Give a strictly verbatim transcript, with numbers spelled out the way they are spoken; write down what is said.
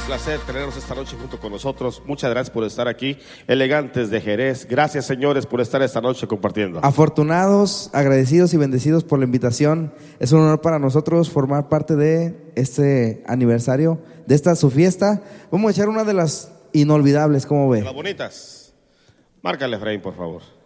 placer tenerlos esta noche junto con nosotros. Muchas gracias por estar aquí. Elegantes de Jerez. Gracias, señores, por estar esta noche compartiendo. Afortunados, agradecidos y bendecidos por la invitación. Es un honor para nosotros formar parte de este aniversario, de esta su fiesta. Vamos a echar una de las inolvidables, ¿cómo ve? De las bonitas. Márcale, Efraín, por favor.